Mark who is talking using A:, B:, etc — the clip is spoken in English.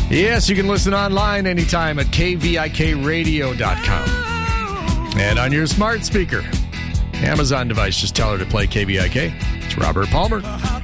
A: Yes, you can listen online anytime at kvikradio.com. And on your smart speaker, Amazon device, just tell her to play KVIK. It's Robert Palmer.